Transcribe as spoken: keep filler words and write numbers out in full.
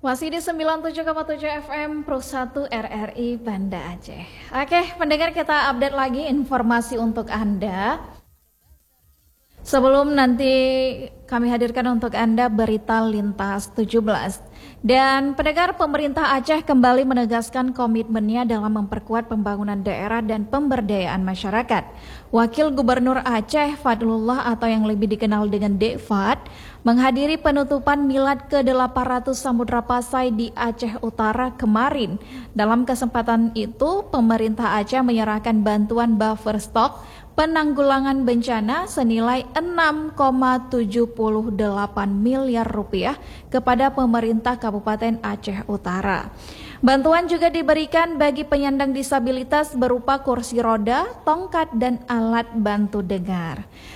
Masih di sembilan puluh tujuh koma tujuh F M Pro satu R R I Banda Aceh. Oke, pendengar, kita update lagi informasi untuk Anda. Sebelum nanti kami hadirkan untuk Anda berita lintas tujuh belas. Dan pendengar, pemerintah Aceh kembali menegaskan komitmennya dalam memperkuat pembangunan daerah dan pemberdayaan masyarakat. Wakil Gubernur Aceh Fadlullah atau yang lebih dikenal dengan Dek Fad menghadiri penutupan milad ke delapan ratus Samudra Pasai di Aceh Utara kemarin. Dalam kesempatan itu, pemerintah Aceh menyerahkan bantuan buffer stock penanggulangan bencana senilai enam koma tujuh delapan miliar rupiah kepada pemerintah Kabupaten Aceh Utara. Bantuan juga diberikan bagi penyandang disabilitas berupa kursi roda, tongkat, dan alat bantu dengar.